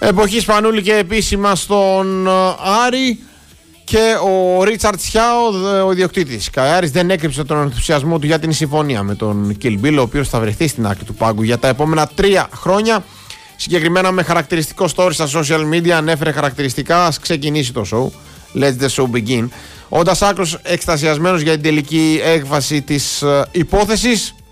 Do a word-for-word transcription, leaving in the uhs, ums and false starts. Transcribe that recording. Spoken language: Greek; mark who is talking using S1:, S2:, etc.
S1: Εποχή Σπανούλη και επίσημα στον Άρη. Και ο Ρίτσαρτ Σιάο, ο ιδιοκτήτης Καϊάρης, δεν έκρυψε τον ενθουσιασμό του για την συμφωνία με τον Kill Bill, ο οποίος θα βρεθεί στην άκρη του πάγκου για τα επόμενα τρία χρόνια. Συγκεκριμένα με χαρακτηριστικό story στα social media, ανέφερε χαρακτηριστικά: ας ξεκινήσει το show. Let the show begin. Όντας άκρως εκστασιασμένος για την τελική έκβαση της uh, υπόθεσης.